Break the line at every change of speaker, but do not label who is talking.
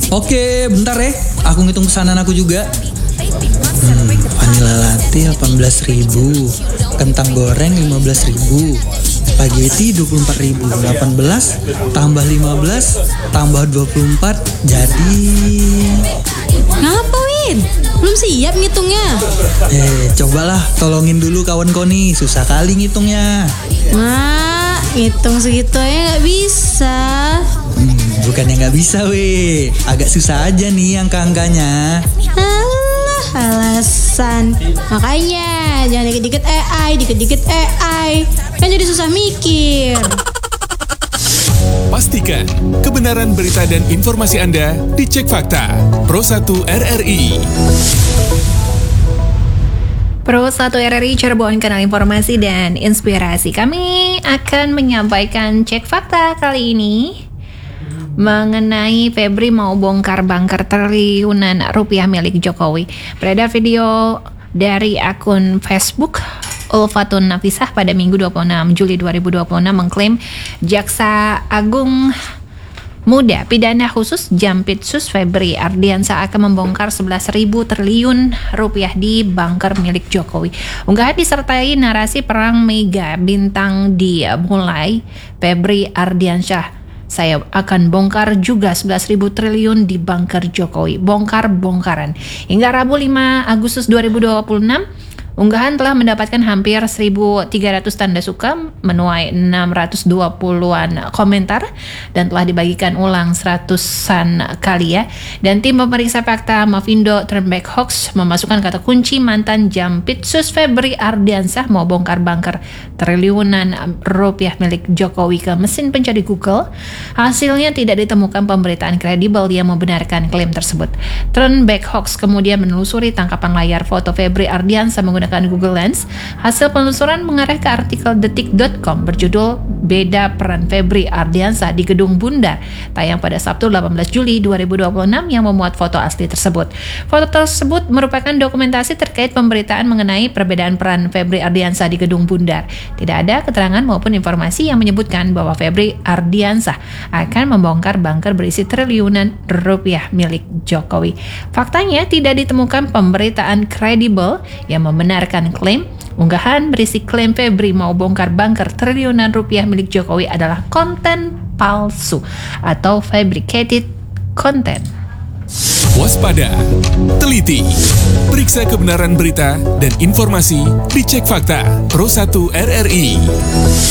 Oke, bentar ya. Aku ngitung pesanan aku juga. Vanilla latte 18.000, kentang goreng 15.000, spaghetti 24.000, 18 tambah 15 tambah 24 jadi.
Ngapa, Win? Belum siap ngitungnya.
Cobalah tolongin dulu kawan kau nih, susah kali ngitungnya.
Mak, ngitung segitu aja gak bisa.
Bukannya gak bisa weh, agak susah aja nih angka-angkanya.
Alah, alasan. Makanya jangan dikit-dikit AI, kan jadi susah mikir.
Pastikan kebenaran berita dan informasi Anda dicek fakta. Pro1 RRI.
Pro1 RRI Cirebon, kanal informasi dan inspirasi. Kami akan menyampaikan cek fakta kali ini mengenai Febri mau bongkar bangker triliunan rupiah milik Jokowi. Beredar video dari akun Facebook Ulfatun Nafisah pada Minggu 26 Juli 2026 mengklaim Jaksa Agung Muda Pidana Khusus Jampitsus Febri Ardiansah akan membongkar 11.000 triliun rupiah di bangker milik Jokowi. Unggahan disertai narasi perang mega bintang dimulai Febri Ardiansyah. Saya akan bongkar juga 11.000 triliun di bangker Jokowi. Bongkar-bongkaran. Hingga Rabu 5 Agustus 2026, unggahan telah mendapatkan hampir 1.300 tanda suka, menuai 620-an komentar, dan telah dibagikan ulang 100-an kali ya. Dan tim pemeriksa fakta Mavindo Turnback Hoax memasukkan kata kunci mantan Jampitsus Febri Ardiansah mau bongkar bangker triliunan rupiah milik Jokowi ke mesin pencari Google. Hasilnya tidak ditemukan pemberitaan kredibel yang membenarkan klaim tersebut. Turnback Hoax kemudian menelusuri tangkapan layar foto Febri Ardiansah menggunakan Google Lens. Hasil penelusuran mengarah ke artikel detik.com berjudul Beda Peran Febri Ardiansah di Gedung Bundar, tayang pada Sabtu 18 Juli 2026 yang memuat foto asli tersebut. Foto tersebut merupakan dokumentasi terkait pemberitaan mengenai perbedaan peran Febri Ardiansah di Gedung Bundar. Tidak ada keterangan maupun informasi yang menyebutkan bahwa Febri Ardiansah akan membongkar bangker berisi triliunan rupiah milik Jokowi. Faktanya tidak ditemukan pemberitaan kredibel yang membenarkan klaim. Unggahan berisi klaim Febri mau bongkar bangker triliunan rupiah milik Jokowi adalah konten palsu atau fabricated content.
Waspada, teliti, periksa kebenaran berita dan informasi dicek fakta. Pro1 RRI.